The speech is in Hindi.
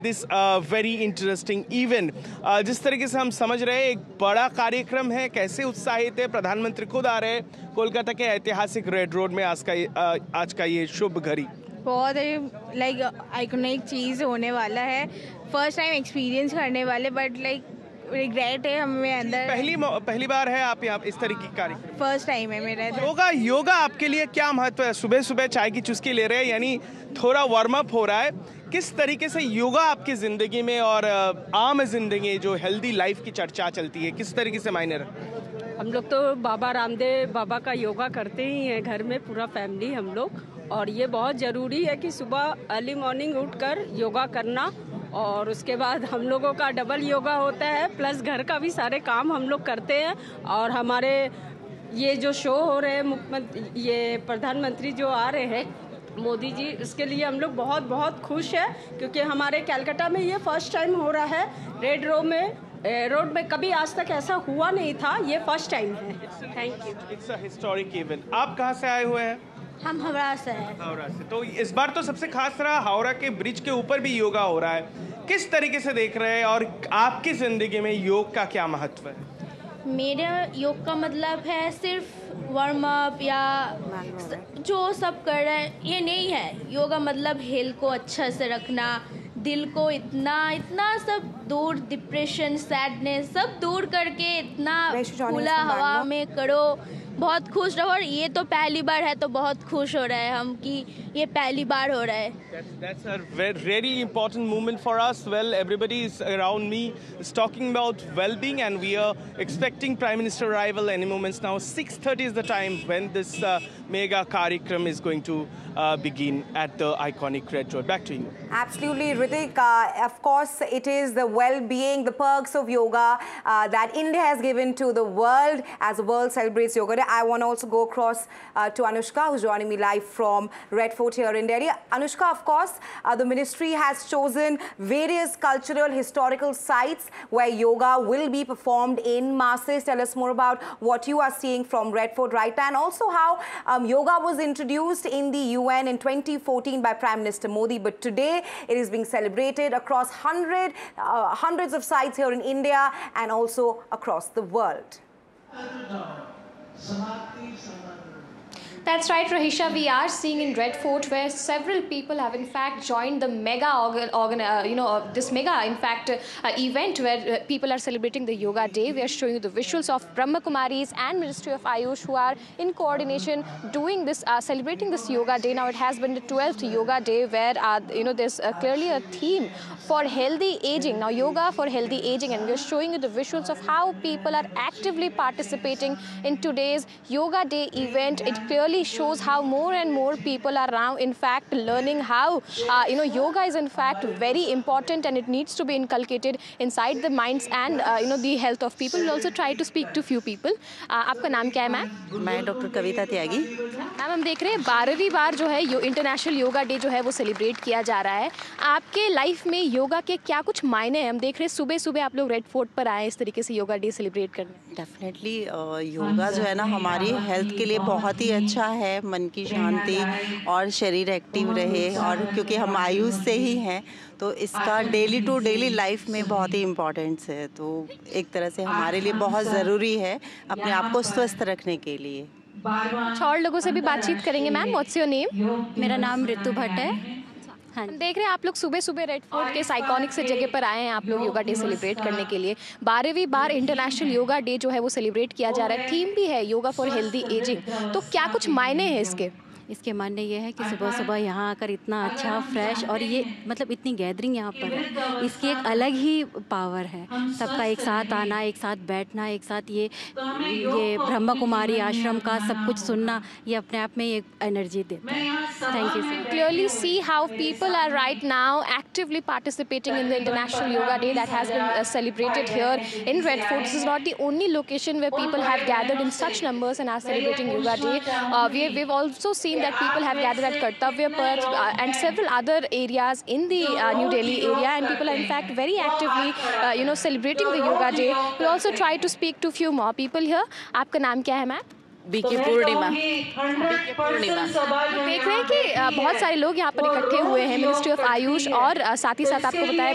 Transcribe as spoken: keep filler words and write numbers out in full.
This very interesting event. जिस तरीके से हम समझ रहे हैं एक बड़ा कार्यक्रम है, कैसे उत्साहित है, प्रधानमंत्री खुद आ रहे हैं कोलकाता के ऐतिहासिक रेड रोड में आज का uh, आज का ये शुभ घड़ी। बहुत लाइक आइकॉनिक चीज़ होने वाला है, फर्स्ट टाइम एक्सपीरियंस करने वाले, बट लाइक रिग्रेट है हमें अंदर। पहली पहली बार है आप यहाँ इस तरीके की कार्यक्रम? फर्स्ट टाइम है मेरा। योगा योगा आपके लिए क्या महत्व है? सुबह सुबह चाय की चुस्की ले रहे हैं, यानी थोड़ा वार्म अप हो रहा है। किस तरीके से योगा आपकी ज़िंदगी में और आम जिंदगी जो हेल्दी लाइफ की चर्चा चलती है, किस तरीके से मायने रखती है? हम लोग तो बाबा रामदेव बाबा का योगा करते ही हैं घर में, पूरा फैमिली हम लोग, और ये बहुत ज़रूरी है कि सुबह अर्ली मॉर्निंग उठकर योगा करना, और उसके बाद हम लोगों का डबल योगा होता है, प्लस घर का भी सारे काम हम लोग करते हैं। और हमारे ये जो शो हो रहे हैं, मुख्यमंत्री ये प्रधानमंत्री जो आ रहे हैं मोदी जी, इसके लिए हम लोग बहुत बहुत खुश हैं, क्योंकि हमारे कलकत्ता में ये फर्स्ट टाइम हो रहा है। रेड रोड में रोड में कभी आज तक ऐसा हुआ नहीं था, ये फर्स्ट टाइम है। Thank you. It's a historic event. आप कहाँ से आए हुए हैं? हम हावड़ा से हैं। हावड़ा से। तो इस बार तो सबसे खास रहा, हावड़ा के ब्रिज के ऊपर भी योगा हो रहा है। किस तरीके से देख रहे हैं और आपकी ज़िंदगी में योग का क्या महत्व है? मेरे योग का मतलब है सिर्फ वार्म अप या जो सब कर रहे हैं ये नहीं है। योगा मतलब हेल्थ को अच्छा से रखना, दिल को इतना इतना सब दूर, डिप्रेशन, सैडनेस सब दूर करके इतना खुला हवा में करो, बहुत खुश रहो। और ये तो पहली बार है तो बहुत खुश हो रहे हैं हम कि ये पहली बार हो रहा है। That's, that's a very, very important moment for us. Well, everybody is around me is talking about well-being, and we are expecting Prime Minister arrival any moments now. six thirty is the time when this uh, mega कार्यक्रम is going to uh, begin at the iconic Red Road. Back to you. Absolutely, Ritik. Uh, of course, it is the well-being, the perks of yoga uh, that India has given to the world as the world celebrates Yoga Day. I want to also go across uh, to Anushka, who's joining me live from Red Fort here in Delhi. Anushka, of course, uh, the ministry has chosen various cultural, historical sites where yoga will be performed in masses. Tell us more about what you are seeing from Red Fort right now, and also how um, yoga was introduced in the U N in twenty fourteen by Prime Minister Modi, but today it is being celebrated across hundred, uh, hundreds of sites here in India and also across the world. That's right, Rahisha. We are seeing in Red Fort where several people have in fact joined the mega organ, organ uh, you know, uh, this mega in fact uh, event where uh, people are celebrating the Yoga Day. We are showing you the visuals of Brahma Kumaris and Ministry of Ayush who are in coordination doing this, uh, celebrating this Yoga Day. Now it has been the twelfth Yoga Day where uh, you know there's uh, clearly a theme for healthy aging. Now yoga for healthy aging, and we are showing you the visuals of how people are actively participating in today's Yoga Day event. It clearly shows how more and more people are now in fact learning how uh, you know yoga is in fact very important, and it needs to be inculcated inside the minds and uh, you know the health of people. We'll also try to speak to few people. uh, आपका नाम क्या है मैम? मैं डॉक्टर कविता त्यागी। मैम हम देख रहे हैं बारहवीं बार जो है यो इंटरनेशनल योगा डे जो है वो सेलिब्रेट किया जा रहा है। आपके लाइफ में योगा के क्या कुछ मायने हैं? हम देख रहे हैं सुबह सुबह आप लोग रेड फोर्ट पर आए इस तरीके से योगा डे सेलिब्रेट करने। डेफिनेटली योगा जो है ना हमारी हेल्थ के लिए बहुत ही अच्छा है, मन की शांति और शरीर एक्टिव रहे, और क्योंकि हम आयुष से ही हैं तो इसका डेली टू डेली लाइफ में बहुत ही इम्पोर्टेंस है। तो एक तरह से हमारे लिए बहुत ज़रूरी है अपने आप को स्वस्थ रखने के लिए। और लोगों से भी बातचीत करेंगे। Ma'am what's your name? मेरा नाम ऋतु भट्ट है। हाँ, हम देख रहे हैं आप लोग सुबह सुबह रेड फोर्ट के इस आइकॉनिक से जगह पर आए हैं आप लोग योगा डे सेलिब्रेट करने के लिए। बारहवीं बार इंटरनेशनल योगा डे जो है वो सेलिब्रेट किया जा रहा है। थीम भी है योगा फॉर हेल्दी एजिंग। तो क्या कुछ मायने हैं इसके? इसके मानने ये है कि सुबह सुबह यहाँ आकर इतना अच्छा फ्रेश, और ये मतलब इतनी गैदरिंग यहाँ पर है, इसकी एक अलग ही पावर है। सबका एक साथ आना, एक साथ बैठना, एक साथ ये ये ब्रह्मा कुमारी आश्रम का सब कुछ सुनना, ये अपने आप में एक एनर्जी देता है। Thank you sir. Clearly see how people are right now actively participating in the International Yoga Day that has been uh, celebrated here in Red Fort. This is not the only location where people have gathered in such numbers and are celebrating Yoga Day. Uh, we, we've also seen that people have gathered at Kartavya Path uh, and several other areas in the uh, New Delhi area, and people are in fact very actively uh, you know celebrating the Yoga Day. We'll also try to speak to few more people here. आपका नाम क्या है मैम? बीके पूर्णिमा। बीके पूर्णिमा। देख रहे हैं कि बहुत सारे लोग यहाँ पर इकट्ठे हुए हैं मिनिस्ट्री ऑफ आयुष और साथ ही साथ आपको बताया